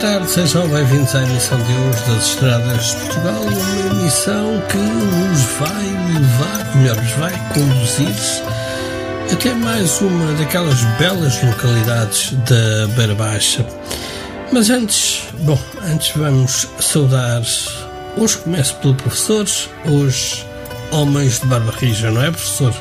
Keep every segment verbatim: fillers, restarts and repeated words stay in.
Boa tarde, sejam bem-vindos à emissão de hoje das Estradas de Portugal, uma emissão que nos vai levar, melhor, nos vai conduzir até mais uma daquelas belas localidades da Beira Baixa. Mas antes, bom, antes vamos saudar, hoje começo pelo professor, hoje homens de barba rija, não é, professor?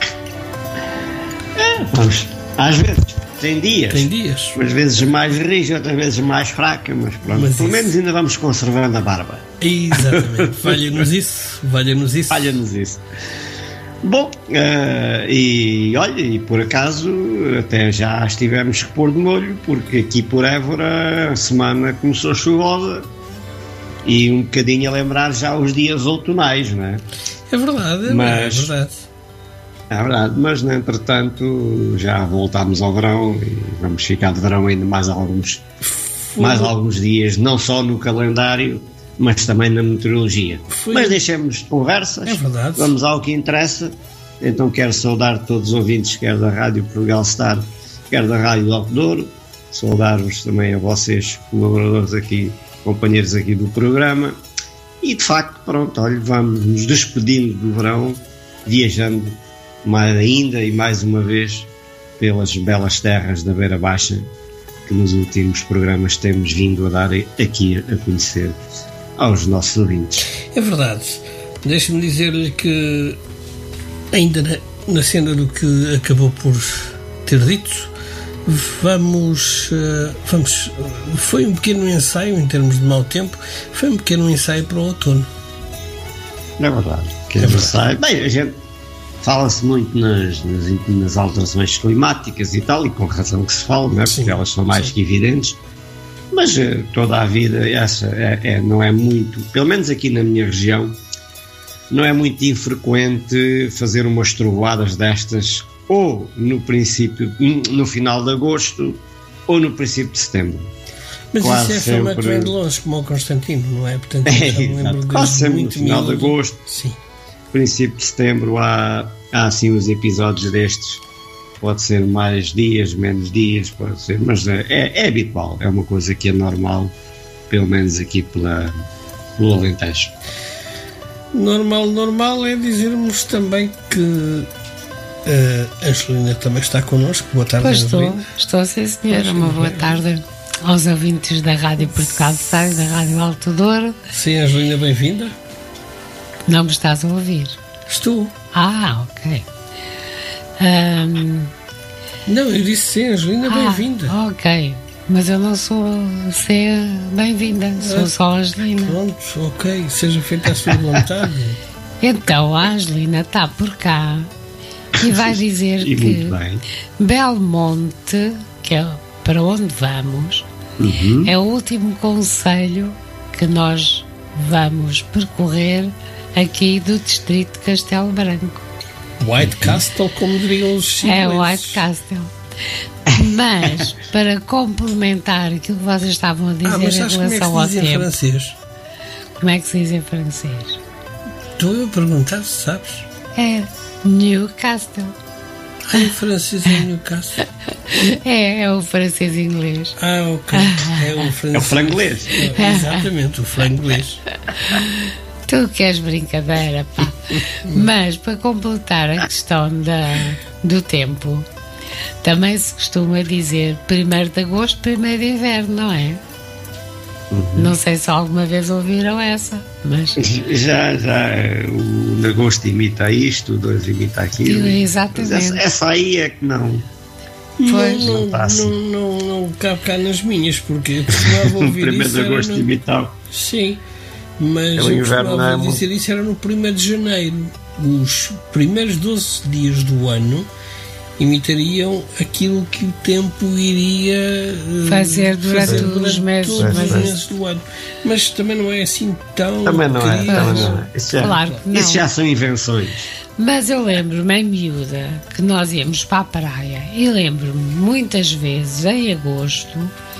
É, vamos, às vezes. Tem dias. Tem dias. Umas vezes mais rija, outras vezes mais fraca, mas pronto. Mas pelo isso... menos ainda vamos conservando a barba. Exatamente. Valha-nos isso. Valha-nos isso. Valha-nos isso. Bom, uh, e olha, e por acaso até já estivemos que pôr de molho, porque aqui por Évora a semana começou chuvosa e um bocadinho a lembrar já os dias outonais, não é? É verdade, mas, é verdade. É verdade, mas entretanto já voltámos ao verão e vamos ficar de verão ainda mais alguns, Foi. mais alguns dias, não só no calendário, mas também na meteorologia. Foi. Mas deixemos de conversas, é verdade. Vamos ao que interessa. Então quero saudar todos os ouvintes, quer da Rádio Portugal Star, quer da Rádio do Alto Douro, saudar-vos também a vocês, colaboradores aqui, companheiros aqui do programa, e de facto, pronto, olha, vamos nos despedindo do verão, viajando mais ainda e mais uma vez pelas belas terras da Beira Baixa que nos últimos programas temos vindo a dar aqui a conhecer aos nossos ouvintes. É verdade. Deixe-me dizer-lhe que ainda na, na cena do que acabou por ter dito, vamos, uh, vamos foi um pequeno ensaio em termos de mau tempo, foi um pequeno ensaio para o outono. É verdade. Que é verdade. Bem, a gente fala-se muito nas, nas, nas alterações climáticas e tal, e com razão que se fala, não é? Porque sim, elas são mais sim. que evidentes, mas uh, toda a vida essa é, é, não é muito, pelo menos aqui na minha região, não é muito infrequente fazer umas trovoadas destas ou no princípio, no final de agosto ou no princípio de setembro. Mas quase isso é sempre... fama que vem de longe, como o Constantino, não é? Portanto, é, quase sempre no final de agosto. Sim. Princípio de setembro há, há assim uns episódios destes, pode ser mais dias, menos dias, pode ser, mas é, é habitual, é uma coisa que é normal, pelo menos aqui pela, pelo Alentejo. Normal, normal é dizermos também que a Angelina também está connosco. Boa tarde, pois Angelina. Estou, estou sim senhora, uma boa tarde aos ouvintes da Rádio Portugal Star, da Rádio Alto Douro. Sim, Angelina, bem-vinda. Não me estás a ouvir? Estou. Ah, ok. Um... Não, eu disse sim, Angelina, ah, bem-vinda. Ok, mas eu não sou ser bem-vinda, sou ah, só a Angelina. Pronto, ok, seja feita a sua vontade. Então, a Angelina está por cá e vai dizer e que bem. Belmonte, que é para onde vamos, uhum. é o último concelho que nós vamos percorrer aqui do distrito de Castelo Branco. White Castle, como diriam os ingleses. É White Castle. Mas, para complementar aquilo que vocês estavam a dizer ah, mas em relação ao tempo... Como é que se diz em francês? Como é que se diz em francês? Estou a perguntar se sabes. É Newcastle. Ah, em francês é Newcastle? É, é o francês inglês. Ah, ok. É o francês. É o franglês. É, exatamente, o franglês. Tu queres brincadeira, pá. Mas, para completar a questão da, do tempo, também se costuma dizer primeiro de agosto, primeiro de inverno, não é? Uhum. Não sei se alguma vez ouviram essa, mas... Já, já, o agosto imita isto, o dois imita aquilo. Exatamente. Essa, essa aí é que não... Pois. Não, não, não, não, não cabe cá nas minhas, porque eu costumava ouvir o isso... primeiro de agosto no... imitar. Sim, mas é eu costumava dizer muito... isso era no primeiro de janeiro. Os primeiros doze dias do ano imitariam aquilo que o tempo iria fazer durante, fazer durante os meses, todos mas os meses do ano. Mas também não é assim tão... Também não é, querido. também não é. Isso já, claro que não. Isso já são invenções. Mas eu lembro-me em miúda que nós íamos para a praia e lembro-me muitas vezes em agosto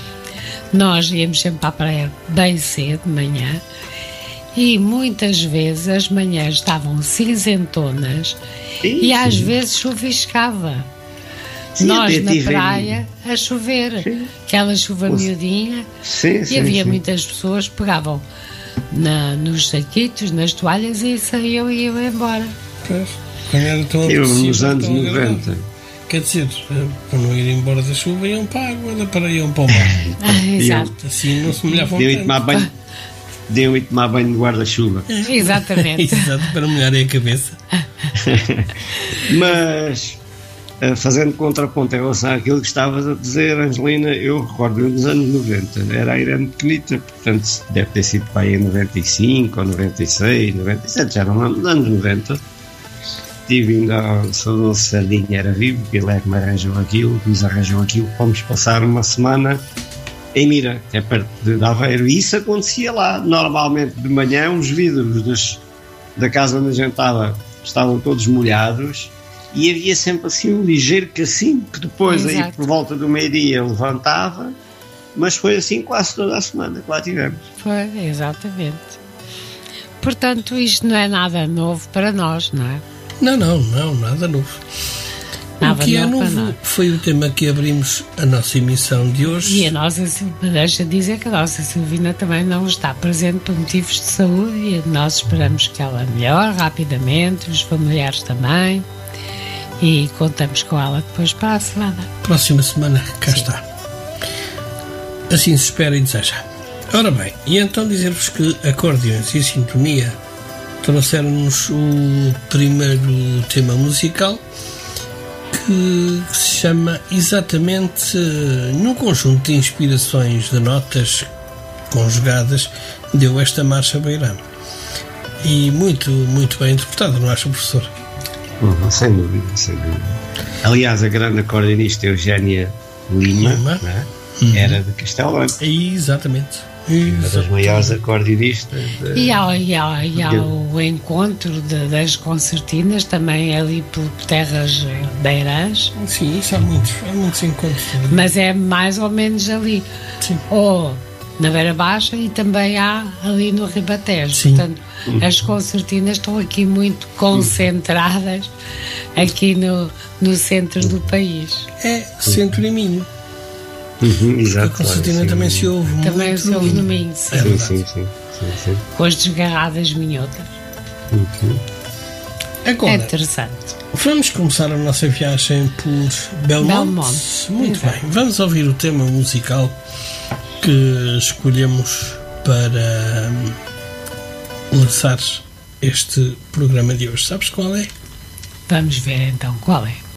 nós íamos sempre para a praia bem cedo de manhã e muitas vezes as manhãs estavam cinzentonas sim, e às sim. vezes chuviscava. Sim, nós na tive... praia a chover, sim. Aquela chuva Poxa. miudinha, sim, sim, e havia sim. muitas pessoas que pegavam na, nos saquitos, nas toalhas e saíam e iam embora. Pois, quando era tão Eu, nos anos noventa. Quer dizer, para não ir embora da chuva, iam para a água, da para iam para o mar. Ah, exato. Assim não se molhavam tanto. Tomar banho, deu e tomar banho de guarda-chuva. Exatamente. Exato, para molharem a cabeça. Mas, fazendo contraponto em relação àquilo que estavas a dizer, Angelina, eu recordo nos anos noventa, era a Irene pequenita, portanto deve ter sido para aí em noventa e cinco, ou noventa e seis, noventa e sete, já não nos anos noventa. Estive indo ao saudoso Sardinha, era vivo, que ele é que me arranjou aquilo, que nos arranjou aquilo, fomos passar uma semana em Mira, que é perto de Aveiro, e isso acontecia lá. Normalmente de manhã os vidros das, da casa onde a gente estava estavam todos molhados e havia sempre assim um ligeiro cassinho que depois Exato. Aí por volta do meio-dia levantava, mas foi assim quase toda a semana que lá tivemos. Foi, exatamente. Portanto, isto não é nada novo para nós, não é? Não, não, não, nada novo. Nada o que é novo novo foi o tema que abrimos a nossa emissão de hoje. E a nossa, deixa dizer que a nossa Silvina também não está presente por motivos de saúde e nós esperamos que ela melhore rapidamente, os familiares também, e contamos com ela depois para a semana. Próxima semana, cá Sim. está. Assim se espera e deseja. Ora bem, e então dizer-vos que Acordeões e Sintonia trouxeram-nos o primeiro tema musical que se chama exatamente, num conjunto de inspirações de notas conjugadas, deu esta marcha beirã. E muito, muito bem interpretado, não acha, professor? Uhum, sem dúvida, sem dúvida. Aliás, a grande acordeonista Eugénia Lima, Lima. Né? Uhum. Era de Castelo Branco. Exatamente. Uma das maiores acordeonistas. De... E ao, e ao, e ao encontro de, das concertinas, também ali por terras beirãs. Sim, isso há muitos, há muitos encontros. Mas é mais ou menos ali. Sim. Ou na Beira Baixa e também há ali no Ribatejo. Sim. Portanto, uhum. as concertinas estão aqui muito concentradas aqui no, no centro do país. É centro e Minho. Uhum, exato, a concertina claro, também se ouve muito. Também se ouve no Minho, sim. É sim, sim, sim, sim, sim. Com as desgarradas minhotas. Uhum. Agora, é interessante. Vamos começar a nossa viagem por Belmonte. Belmonte. Muito Exato. bem. Vamos ouvir o tema musical que escolhemos para lançar este programa de hoje. Sabes qual é? Vamos ver então qual é.